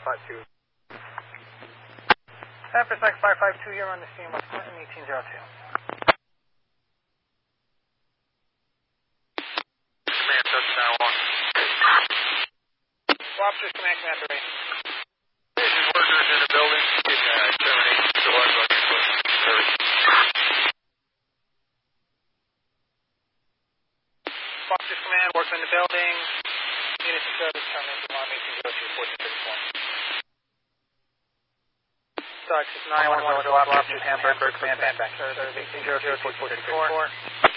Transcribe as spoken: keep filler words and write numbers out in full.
five two. San Francisco five five two, you're on the scene, West Clinton, eighteen oh two. Command, touchdown one. Officers, command, command three. Station workers in the building, get uh, termination to our service. Officers, command, workmen in the building. Units of service, termination alarm, eighteen oh two, fourteen thirty-four. Dodge nine one one, officers, Hamburg, command, back, back, eighteen oh two, fourteen thirty-four.